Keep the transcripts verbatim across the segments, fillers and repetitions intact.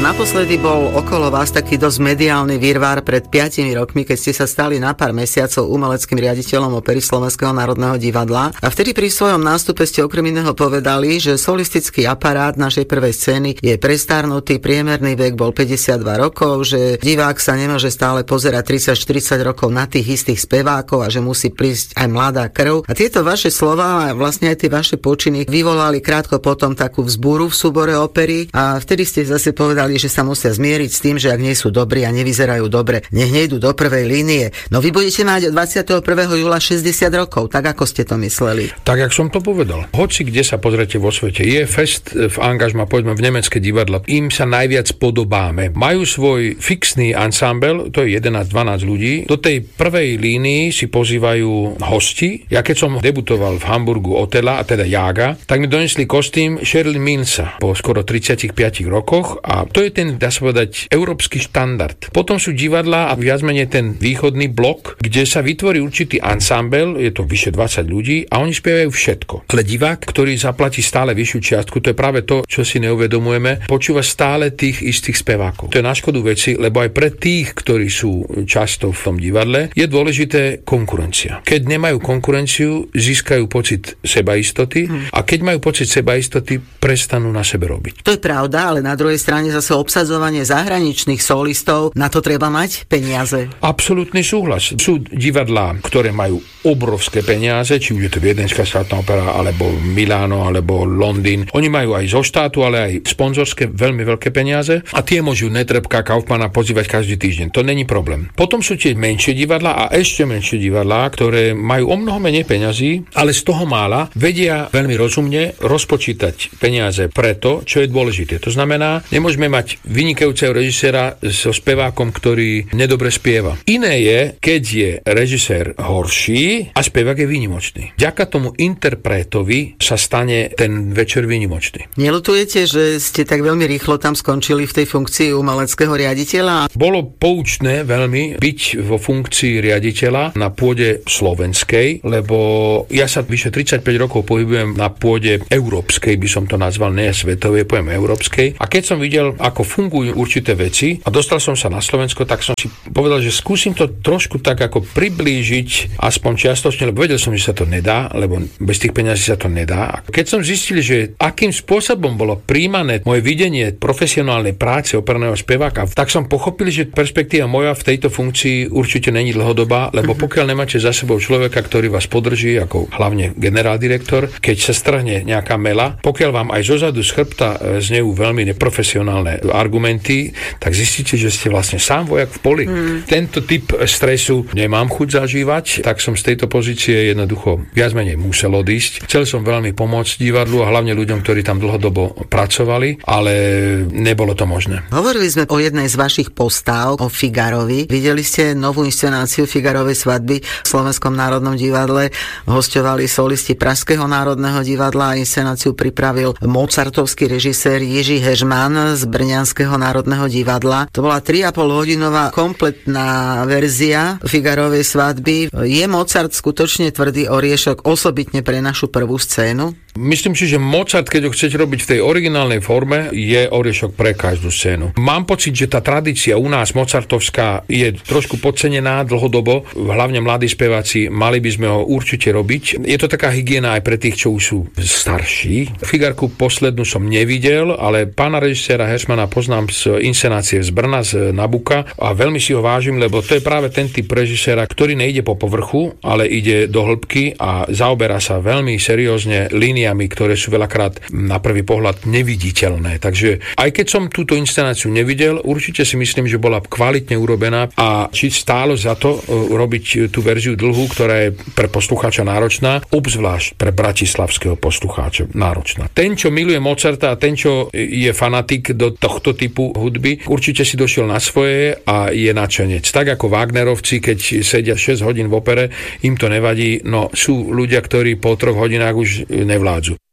Naposledy bol okolo vás taký dosť mediálny virvár pred piatimi rokmi, keď ste sa stali na pár mesiacov umeleckým riaditeľom opery Slovenského národného divadla. A vtedy pri svojom nástupe ste okrem iného povedali, že solistický aparát našej prvej scény je prestarnutý, priemerný vek bol päťdesiatdva rokov, že divák sa nemôže stále pozerať tridsať štyridsať rokov na tých istých spevákov a že musí prísť aj mladá krv. A tieto vaše slová a vlastne aj tie vaše počiny vyvolali krátko potom takú vzbúru v súbore opery a vtedy ste zase povedali, že sa musia zmieriť s tým, že ak nie sú dobrí a nevyzerajú dobre, nech nejdú do prvej línie. No vy budete mať dvadsiateho prvého júla šesťdesiat rokov, tak ako ste to mysleli? Tak, jak som to povedal. Hoci kde sa pozrete vo svete, je fest v angažma, povedzme v nemecké divadla, im sa najviac podobáme. Majú svoj fixný ansámbel, to je jedenásť dvanásť ľudí. Do tej prvej línii si pozývajú hosti. Ja keď som debutoval v Hamburgu Otela, a teda Jága, tak mi donesli kostým Sheryl Minsa po skoro tridsiatich piatich rokoch a to je ten, dá sa povedať, európsky štandard. Potom sú divadlá a viac menej ten východný blok, kde sa vytvorí určitý ansámbel, je to vyše dvadsať ľudí a oni spievajú všetko. Ale divák, ktorý zaplatí stále vyššiu čiastku, to je práve to, čo si neuvedomujeme, počúva stále tých istých spevákov. To je na škodu veci, lebo aj pre tých, ktorí sú často v tom divadle, je dôležité konkurencia. Keď nemajú konkurenciu, získajú pocit sebaistoty hmm. a keď majú pocit sebaistoty, prestanú na sebe robiť. To je pravda, ale na druhej strane zase obsadzovanie zahraničných solistov, na to treba mať peniaze. Absolútny súhlas. Sú divadlá, ktoré majú obrovské peniaze, či už je to Viedenská štátna opera, alebo Miláno, alebo Londýn. Oni majú aj zo štátu, ale aj sponzorské veľmi veľké peniaze a tie môžu Netrebka, Kaufmana pozývať každý týždeň. To není problém. Potom sú tie menšie divadlá a ešte menšie divadlá, ktoré majú o mnoho menej peňazí, ale z toho mála vedia veľmi rozumne rozpočítať peniaze pre to, čo je dôležité. To znamená, nemôžeme mať vynikajúceho režiséra so spevákom, ktorý nedobre spieva. Iné je, keď je režisér horší a spevák je výnimočný. Vďaka tomu interpretovi sa stane ten večer výnimočný. Neľutujete, že ste tak veľmi rýchlo tam skončili v tej funkcii umeleckého riaditeľa? Bolo poučné veľmi byť vo funkcii riaditeľa na pôde slovenskej, lebo ja sa vyše tridsaťpäť rokov pohybujem na pôde európskej, by som to nazval, nie svetovej, poviem európskej. A keď som videl, ako fungujú určité veci a dostal som sa na Slovensko, tak som si povedal, že skúsim to trošku tak ako priblížiť aspoň čiastočne, lebo vedel som, že sa to nedá, lebo bez tých peňazí sa to nedá. A keď som zistil, že akým spôsobom bolo príjmané moje videnie profesionálnej práce operného speváka, tak som pochopil, že perspektíva moja v tejto funkcii určite není dlhodobá, lebo pokiaľ nemáte za sebou človeka, ktorý vás podrží, ako hlavne generáldirektor, keď sa strhne nejaká mela, pokiaľ vám aj zozadu z chrbta znejú veľmi neprofesionálne argumenty, tak zistíte, že ste vlastne sám vojak v poli. Hmm. Tento typ stresu nemám chuť zažívať, tak som z tejto pozície jednoducho viac menej musel odísť. Chcel som veľmi pomôcť divadlu a hlavne ľuďom, ktorí tam dlhodobo pracovali, ale nebolo to možné. Hovorili sme o jednej z vašich postáv, o Figarovi. Videli ste novú inscenáciu Figarovej svadby v Slovenskom národnom divadle. Hosťovali solisti Pražského národného divadla a inscenáciu pripravil mozartovský režisér Jiří Heřman z Brňanského národného divadla. To bola tri a pol hodinová kompletná verzia Figarovej svadby. Je Mozart skutočne tvrdý oriešok osobitne pre našu prvú scénu? Myslím si, že Mozart, keď ho chcete robiť v tej originálnej forme, je oriešok pre každú scénu. Mám pocit, že tá tradícia u nás mozartovská je trošku podcenená dlhodobo, hlavne mladí speváci, mali by sme ho určite robiť. Je to taká hygiena aj pre tých, čo už sú starší. Figarku poslednú som nevidel, ale pána režiséra Heřmana poznám z inscenácie z Brna, z Nabuka a veľmi si ho vážim, lebo to je práve ten typ režiséra, ktorý nejde po povrchu, ale ide do hĺbky a zaoberá sa veľmi seriózne líniami, ktoré sú veľakrát na prvý pohľad neviditeľné. Takže aj keď som túto inscenáciu nevidel, určite si myslím, že bola kvalitne urobená a či stálo za to robiť tú verziu dlhú, ktorá je pre poslucháča náročná, obzvlášť pre bratislavského poslucháča náročná. Ten, čo miluje Mozarta a ten, čo je fanatik do tohto typu hudby, určite si došiel na svoje a je nadšenec. Tak ako Wagnerovci, keď sedia šesť hodín v opere, im to nevadí, no sú ľudia, ktorí po troch hodinách už nevládzu.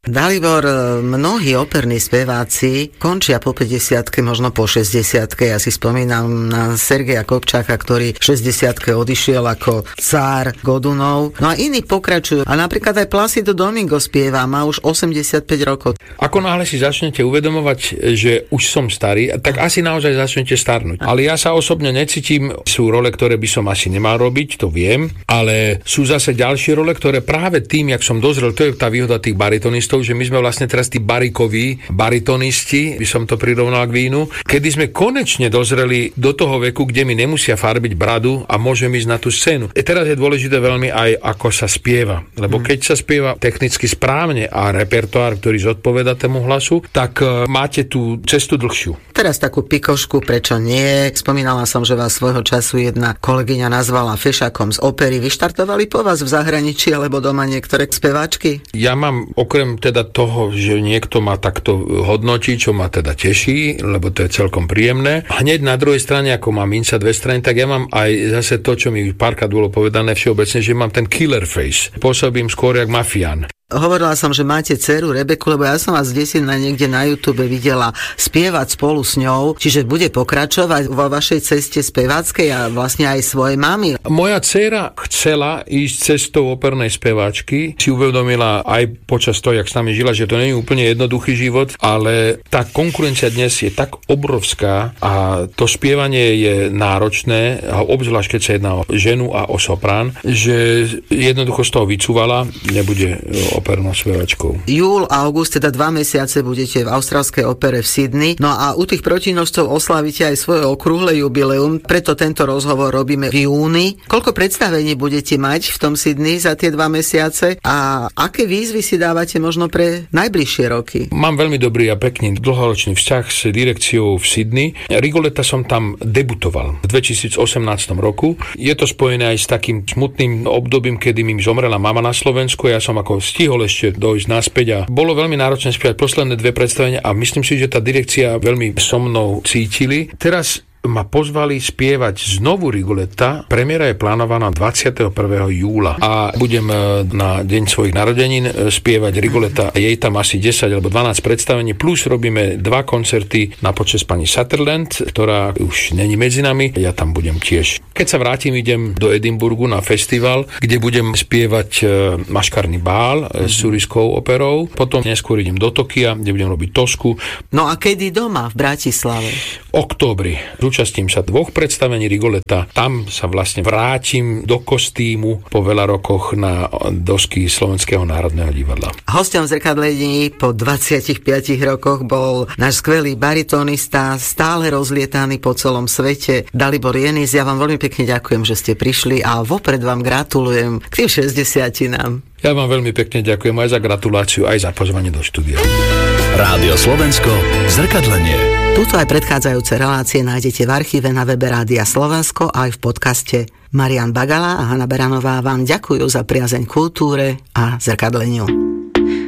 Dalibor, mnohí operní speváci končia po päťdesiatke, možno po šesťdesiatke. Ja si spomínam na Sergeja Kopčáka, ktorý v šesťdesiatke odišiel ako cár Godunov. No a iní pokračujú. A napríklad aj Placido Domingo spieva, má už osemdesiatpäť rokov. Ako náhle si začnete uvedomovať, že už som starý, tak asi naozaj začnete starnúť. Ale ja sa osobne necítim, sú role, ktoré by som asi nemal robiť, to viem, ale sú zase ďalšie role, ktoré práve tým, jak som dozrel, to je tá výhoda tých baritonistov, že my sme vlastne teraz tí barikoví baritonisti, by som to prirovnal k vínu, kedy sme konečne dozreli do toho veku, kde mi nemusia farbiť bradu a môžem ísť na tú scénu. E teraz je dôležité veľmi aj, ako sa spieva, lebo keď sa spieva technicky správne a repertoár, ktorý zodpoveda tému hlasu, tak uh, máte tú cestu dlhšiu. Teraz takú pikošku, prečo nie? Spomínala som, že vás svojho času jedna kolegyňa nazvala fešakom z opery. Vyštartovali po vás v zahraničí alebo doma niektoré speváčky? Ja mám okrem teda toho, že niekto ma takto hodnotí, čo ma teda teší, lebo to je celkom príjemné. Hneď na druhej strane, ako mám minca dve strany, tak ja mám aj zase to, čo mi párkrát bolo povedané všeobecne, že mám ten killer face. Pôsobím skôr jak mafián. Hovorila som, že máte dceru Rebeku, lebo ja som vás desina niekde na YouTube videla spievať spolu s ňou, čiže bude pokračovať vo vašej ceste speváckej a vlastne aj svojej mamy. Moja dcera chcela ísť cestou opernej speváčky, si uvedomila aj počas toho, jak s nami žila, že to nie je úplne jednoduchý život, ale tá konkurencia dnes je tak obrovská a to spievanie je náročné, obzvlášť keď sa jedná o ženu a o soprán, že jednoducho z toho vycúvala, nebude opernou spevačkou. Júl a august, teda dva mesiace budete v austrálskej opere v Sydney. No a u tých protinožcov oslavíte aj svoje okrúhle jubileum, preto tento rozhovor robíme v júni. Koľko predstavení budete mať v tom Sydney za tie dva mesiace a aké výzvy si dávate možno pre najbližšie roky? Mám veľmi dobrý a pekný dlhoročný vzťah s direkciou v Sydney. Rigoleta som tam debutoval v dvetisícosemnástom roku. Je to spojené aj s takým smutným obdobím, kedy mi zomrela mama na Slovensku. Ja som ako stihol ešte dojsť naspäť a bolo veľmi náročné spievať posledné dve predstavenia a myslím si, že tá direkcia veľmi so mnou cítili. Teraz ma pozvali spievať znovu Rigoleta. Premiéra je plánovaná dvadsiateho prvého júla a budem na deň svojich narodenín spievať Rigoleta. Je tam asi desať alebo dvanásť predstavení, plus robíme dva koncerty na počesť pani Sutherland, ktorá už není medzi nami. Ja tam budem tiež. Keď sa vrátim, idem do Edinburgu na festival, kde budem spievať Maškarný bál s Suriskou operou. Potom neskôr idem do Tokia, kde budem robiť Tosku. No a kedy doma v Bratislave? V októbri. Zúčastním sa dvoch predstavení Rigoleta. Tam sa vlastne vrátim do kostýmu po veľa rokoch na dosky Slovenského národného divadla. Hosťom Zrkadlení po dvadsiatich piatich rokoch bol náš skvelý baritonista, stále rozlietaný po celom svete, Dalibor Jenis. Ja vám veľmi pekne ďakujem, že ste prišli a vopred vám gratulujem k tým šesťdesiatinám. Ja vám veľmi pekne ďakujem aj za gratuláciu, aj za pozvanie do štúdia. Rádio Slovensko, Zrkadlenie. Tuto aj predchádzajúce relácie nájdete v archíve na webe Rádia Slovensko aj v podcaste. Marián Bagala a Hanna Beranová vám ďakujú za priazeň kultúre a zrkadleniu.